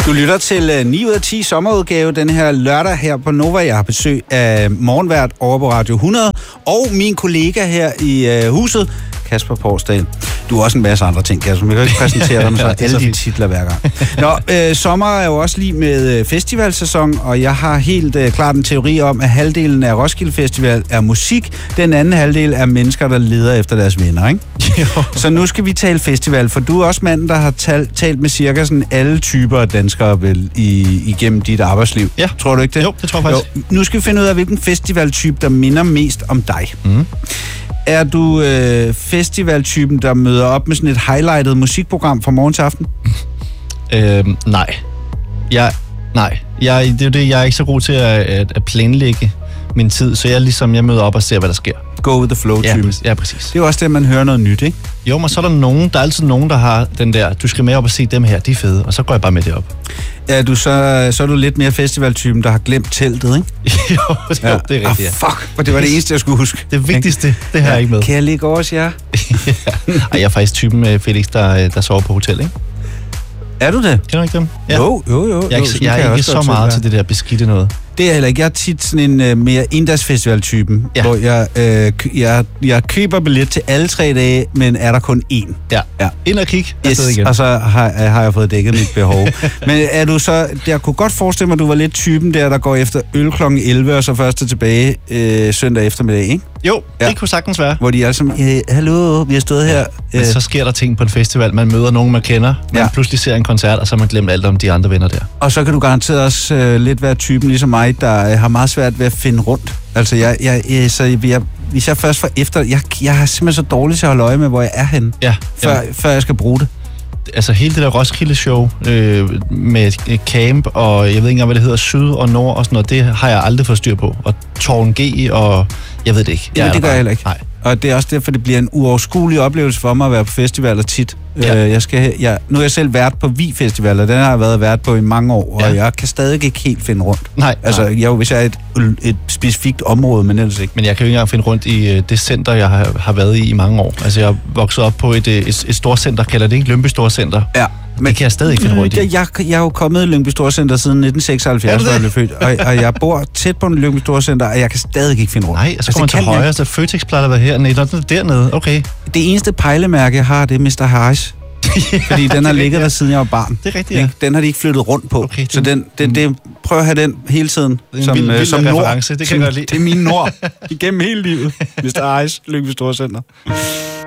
Du lytter til 9 ud af 10 sommerudgave den her lørdag her på Nova. Jeg har besøg af morgenvært over på Radio 100 og min kollega her i huset, Kasper Porsdal. Du har også en masse andre ting, Kasper. Vi kan ikke præsentere dig med så alle dine titler hver gang. Nå, sommer er jo også lige med festivalsæson, og jeg har helt klart en teori om, at halvdelen af Roskilde Festival er musik, den anden halvdel er mennesker, der leder efter deres venner, ikke? Så nu skal vi tale festival, for du er også manden, der har talt med cirka sådan alle typer af danskere vel igennem dit arbejdsliv. Ja. Tror du ikke det? Jo, det tror jeg faktisk. Jo. Nu skal vi finde ud af, hvilken festivaltype, der minder mest om dig. Mm. Er du festivaltypen, der møder op med sådan et highlightet musikprogram fra morgen til aften? Nej. Det er jo det, jeg er ikke så god til at planlægge min tid, så jeg møder op og ser, hvad der sker. Go with the flow-typen. Ja, præcis. Det er jo også det, man hører noget nyt, ikke? Jo, men så er der altid nogen, der har den der, du skal med op og se dem her, de er fede, og så går jeg bare med det op. Ja, så er du lidt mere festivaltypen, der har glemt teltet, ikke? jo, det er rigtigt, fuck, for det var det eneste, jeg skulle huske. Det vigtigste, det har jeg ikke med. Kan jeg ligge over os, jer? Ej, jeg er faktisk typen, Felix, der sover på hotel, ikke? Er du det? Kender du ikke dem? Ja. Jo. Jeg er ikke så meget til det der beskidte noget. Det er heller ikke. Jeg er tit sådan en mere inddagsfestivaltypen, hvor jeg køber billet til alle 3 dage, men er der kun én. Ja. Ind og kig. Yes, og så har jeg fået dækket mit behov. Men er du så... Jeg kunne godt forestille mig, at du var lidt typen der går efter øl kl. 11, og så først tilbage søndag eftermiddag, ikke? Jo, det kunne sagtens være. Hvor de er som, hallo, vi har stået her. Men så sker der ting på en festival. Man møder nogen, man kender. Man pludselig ser en koncert, og så har man glemt alt om de andre venner der. Og så kan du garanteret også lidt være typen ligesom mig, der har meget svært ved at finde rundt. Altså, hvis jeg først får efter... Jeg er simpelthen så dårlig til at holde øje med, hvor jeg er henne, før jeg skal bruge det. Altså hele det der Roskilde-show med camp, og jeg ved ikke engang, hvad det hedder, syd og nord og sådan noget, det har jeg aldrig fået styr på. Og Tårn G, og jeg ved det ikke. Ja, det gør jeg heller ikke. Nej. Og det er også derfor, det bliver en uoverskuelig oplevelse for mig at være på festivaler tit. Ja. Nu er jeg selv vært på Vi Festival, og den har jeg været vært på i mange år, og jeg kan stadig ikke helt finde rundt. Nej. Altså, hvis jeg er et specifikt område, men ellers ikke. Men jeg kan jo ikke engang finde rundt i det center, jeg har været i mange år. Altså, jeg er vokset op på et storcenter, kalder det ikke? Lyngby Storcenter. Ja. Men det kan jeg stadig ikke finde rundt i. Jeg er jo kommet i Lyngby Storcenter siden 1976, hvor jeg blev født. Og jeg bor tæt på en Lyngby Storcenter, og jeg kan stadig ikke finde rundt. Nej, og så kommer man til højre, så Føtex plejer at være hernede, og dernede. Okay. Det eneste pejlemærke, jeg har, det er Mr. Harris. Fordi den har ligget der, siden jeg var barn. Det er rigtigt, ja. Den har de ikke flyttet rundt på. Okay, så prøv at have den hele tiden. Som nord. Det kan jeg godt lide. Det er min nord. Igennem hele livet. Mr. Harris, Lyngby Storcenter.